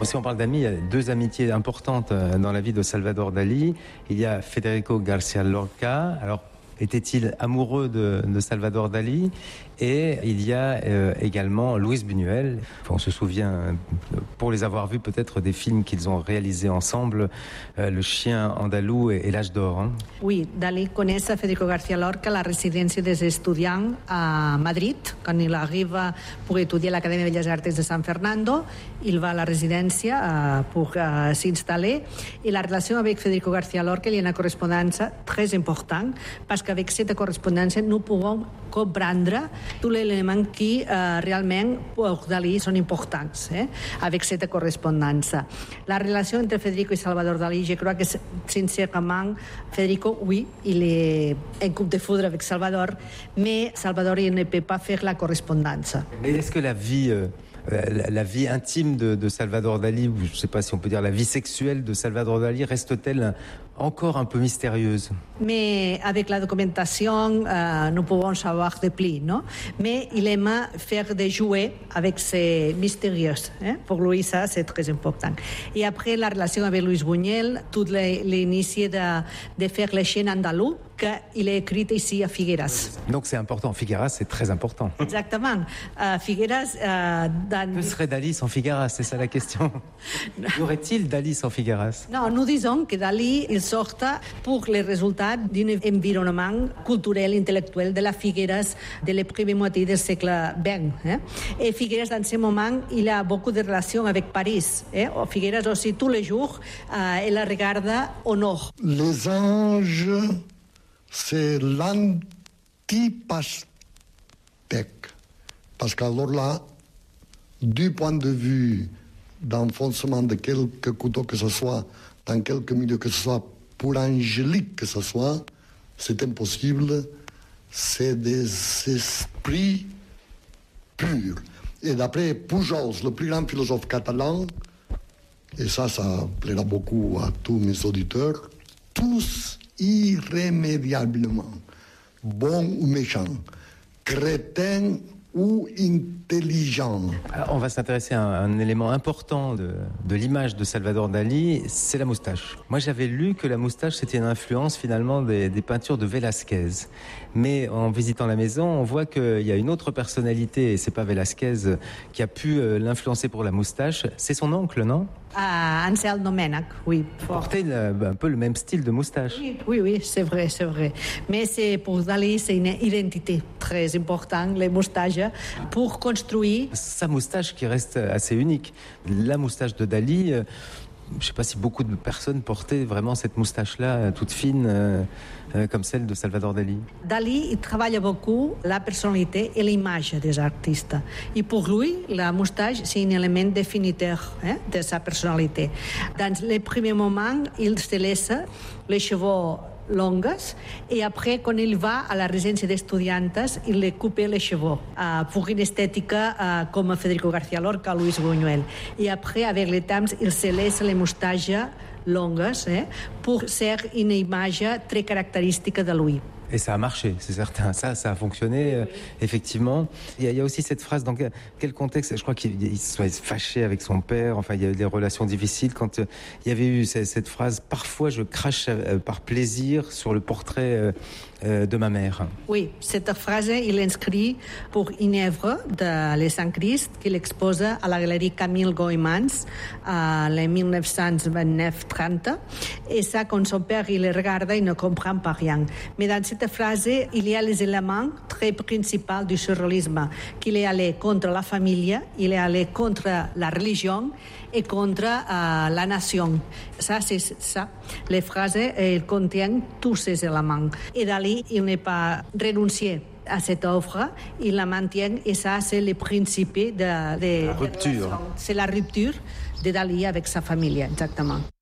Si on parle d'amis, il y a deux amitiés importantes dans la vie de Salvador Dalí. Il y a Federico García Lorca. Alors, était-il amoureux de Salvador Dalí? Et il y a également Luis Buñuel. On se souvient, pour les avoir vus peut-être, des films qu'ils ont réalisés ensemble, Le chien andalou et L'âge d'or. Hein. Oui, Dalí coneix a Federico García Lorca a la residència dels estudiants a Madrid. Quan il arriba per estudiar a l'Acadèmia de Belles Arts de San Fernando, il va a la residència pour s'installer. I la relació avec Federico García Lorca hi ha una correspondència très important, perquè avec cette correspondència no podem comprendre tous les éléments qui realment pour Dalí són importants avec cette correspondance. La relació entre Federico i Salvador Dalí, je crois que sincèrement Federico, oui, il est un coup de foudre avec Salvador, mais Salvador il ne peut pas faire la correspondance. Mais est-ce que la vie intime de Salvador Dalí, ou je ne sais pas si on peut dire la vie sexuelle de Salvador Dalí, reste-t-elle encore un peu mystérieuse? Mais avec la documentation, nous pouvons savoir de plus, non? Mais il aime faire des jouets avec ces mystérieux. Pour lui, ça, c'est très important. Et après, la relation avec Luis Buñuel, tout l'initie de faire les chaînes andalous, qu'il a écrit ici à Figueras. Donc c'est important. Figueras, c'est très important. Exactement. Figueras... Que serait Dalí sans Figueras? C'est ça la question. Y aurait-il Dalí sans Figueras? Non, nous disons que Dalí il sort pour les résultats d'un environnement culturel, intellectuel de la Figueras de la première moitié du siècle XX. Et Figueras, dans ce moment, il a beaucoup de relations avec Paris. Figueras aussi, tous les jours, il la regarde au nord. Les anges, c'est l'anti-pastèque. Parce qu'alors là, du point de vue d'enfoncement de quelque couteau que ce soit, dans quelque milieu que ce soit, pour angélique que ce soit, c'est impossible. C'est des esprits purs. Et d'après Pujols, le plus grand philosophe catalan, et ça plaira beaucoup à tous mes auditeurs, tous irrémédiablement, bons ou méchants, crétins ou intelligent. Alors, on va s'intéresser à un élément important de l'image de Salvador Dalí, c'est la moustache. Moi, j'avais lu que la moustache, c'était une influence finalement des peintures de Velázquez. Mais en visitant la maison, on voit qu'il y a une autre personnalité, et c'est pas Velázquez qui a pu l'influencer pour la moustache, c'est son oncle, non? Ansel Domènech, oui. Portait un peu le même style de moustache. Oui, c'est vrai. Mais pour Dalí, c'est une identité très importante, les moustaches, pour construire... Sa moustache qui reste assez unique. La moustache de Dalí, je ne sais pas si beaucoup de personnes portaient vraiment cette moustache-là, toute fine, comme celle de Salvador Dalí. Dalí, il travaille beaucoup la personnalité et l'image des artistes. Et pour lui, la moustache, c'est un élément définiteur de sa personnalité. Dans les premiers moments, il se laisse les cheveux longues et après, quand il va à la résidence d'estudiantes, il les coupe les cheveux pour une esthétique comme Federico García Lorca, Luis Buñuel. Et après, avec le temps, il se laisse les moustaches longues pour faire une image très caractéristique de lui. Et ça a marché, c'est certain. Ça a fonctionné, effectivement. Il y a aussi cette phrase, dans quel contexte? Je crois qu'il soit fâché avec son père. Enfin, il y a eu des relations difficiles. Quand il y avait eu cette phrase, parfois je crache par plaisir sur le portrait de ma mère. Oui, cette phrase, il inscrit pour une œuvre de Les Saint-Christ qu'il expose à la galerie Camille Goymans en 1929-30. Et ça, quand son père il le regarde, il ne comprend pas rien. Mais dans cette phrase, il y a les éléments très principaux du surréalisme, qu'il est allé contre la famille, il est allé contre la religion et contre la nation. Ça, c'est ça. Les phrases, elles contiennent tous ces éléments. Et Dalí, il n'est pas renoncé à cette offre, il la maintient et ça, c'est le principe de la rupture. C'est la rupture de Dalí avec sa famille, exactement.